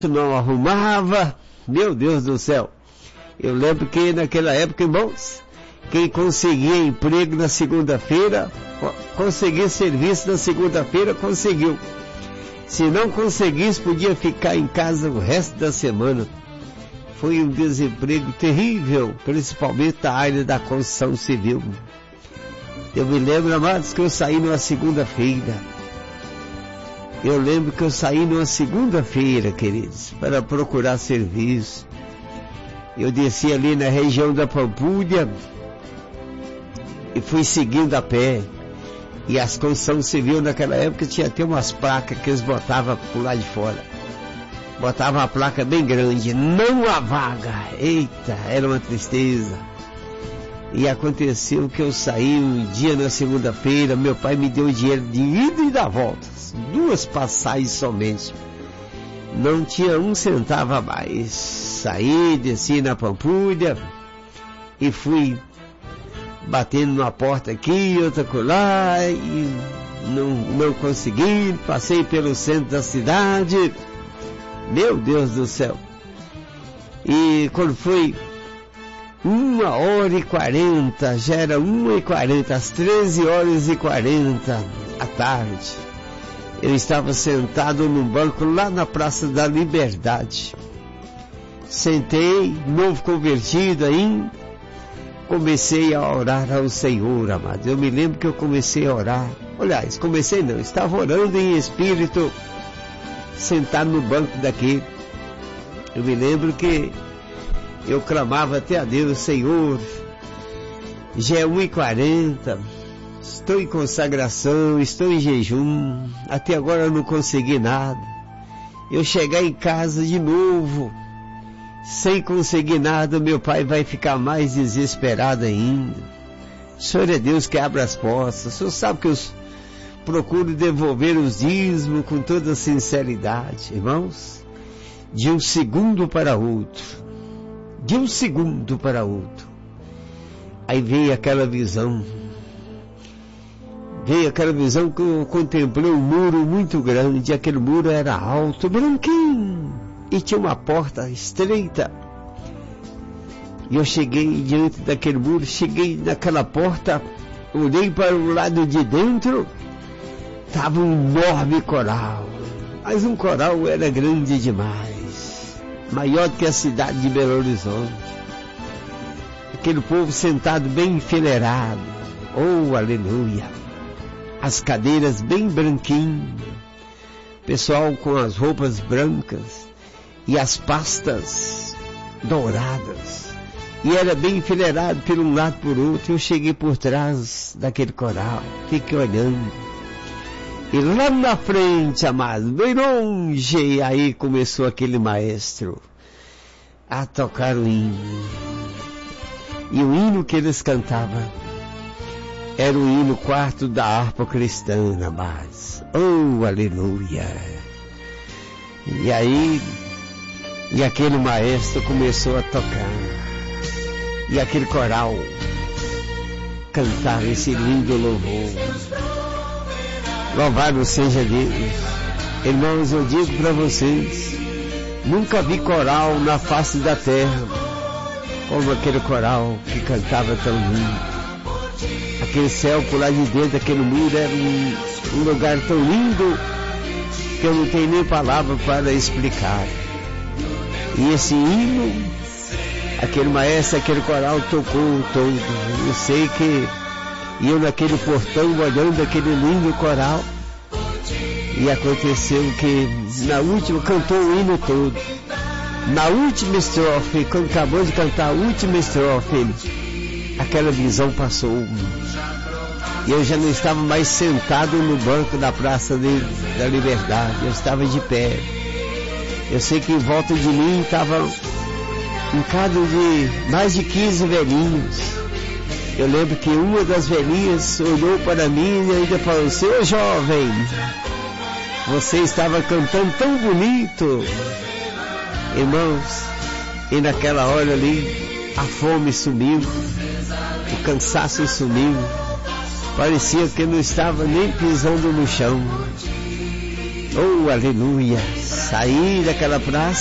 não arrumava, meu Deus do céu. Eu lembro que naquela época, irmãos, quem conseguia emprego na segunda-feira, conseguia serviço na segunda-feira, conseguiu. Se não conseguisse, podia ficar em casa o resto da semana. Foi um desemprego terrível, principalmente na área da construção civil. Eu me lembro, amados, que eu saí numa segunda-feira. Eu lembro que eu saí numa segunda-feira, queridos, para procurar serviço. Eu desci ali na região da Pampulha e fui seguindo a pé. E as construções civil naquela época tinha até umas placas que eles botavam por lá de fora. Botavam uma placa bem grande, não há vaga. Eita, era uma tristeza. E aconteceu que eu saí um dia na segunda-feira, meu pai me deu dinheiro de ida e da volta, 2 passagens somente. Não tinha um centavo a mais. Saí, desci na Pampulha e fui batendo numa porta aqui, outra colar, e não consegui. Passei pelo centro da cidade, meu Deus do céu. E quando foi 1h40, já era 1h40, às 13h40 da tarde, eu estava sentado num banco lá na Praça da Liberdade. Sentei, novo convertido ainda, comecei a orar ao Senhor, amado. Eu me lembro que eu comecei a orar. Aliás, comecei não, estava orando em espírito, sentado no banco daquele. Eu me lembro que eu clamava até a Deus: Senhor, já é 1h40, estou em consagração, estou em jejum, até agora eu não consegui nada. Eu chegar em casa de novo, sem conseguir nada, meu pai vai ficar mais desesperado ainda. O Senhor é Deus que abre as portas. O Senhor sabe que eu procuro devolver os dízimos com toda sinceridade, irmãos. De um segundo para outro, de um segundo para outro, aí veio aquela visão que eu contemplei um muro muito grande. Aquele muro era alto, branquinho, e tinha uma porta estreita. E eu cheguei diante daquele muro, cheguei naquela porta, olhei para o lado de dentro, estava um enorme coral, mas um coral era grande demais, maior que a cidade de Belo Horizonte. Aquele povo sentado bem enfileirado, oh aleluia, as cadeiras bem branquinhas, pessoal com as roupas brancas e as pastas douradas, e era bem enfileirado por um lado por outro. Eu cheguei por trás daquele coral, fiquei olhando, e lá na frente, amado, bem longe, aí começou aquele maestro a tocar o hino. E o hino que eles cantavam era o hino 4 da harpa cristã, amados. Oh, aleluia! E aí, e aquele maestro começou a tocar, e aquele coral cantava esse lindo louvor. Louvado seja Deus. Irmãos, eu digo para vocês, nunca vi coral na face da terra como aquele coral que cantava tão lindo. Aquele céu por lá de dentro, aquele muro, era um lugar tão lindo que eu não tenho nem palavra para explicar. E esse hino, aquele maestro, aquele coral tocou todo. Eu sei que eu naquele portão olhando aquele lindo coral, e aconteceu que na última cantou o hino todo. Na última estrofe, quando acabou de cantar a última estrofe, aquela visão passou. E eu já não estava mais sentado no banco da Praça da Liberdade, eu estava de pé. Eu sei que em volta de mim estava um cada de mais de 15 velhinhos. Eu lembro que uma das velhinhas olhou para mim e ainda falou: seu jovem, você estava cantando tão bonito. Irmãos, e naquela hora ali, a fome sumiu, o cansaço sumiu, parecia que eu não estava nem pisando no chão. Oh, aleluia. Saí daquela praça.